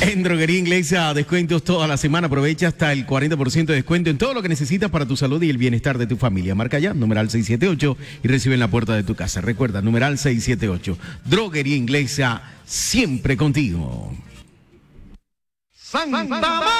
En Droguería Inglesa, descuentos toda la semana. Aprovecha hasta el 40% de descuento en todo lo que necesitas para tu salud y el bienestar de tu familia. Marca ya, numeral 678 y recibe en la puerta de tu casa. Recuerda, numeral 678. Droguería Inglesa, siempre contigo. Santa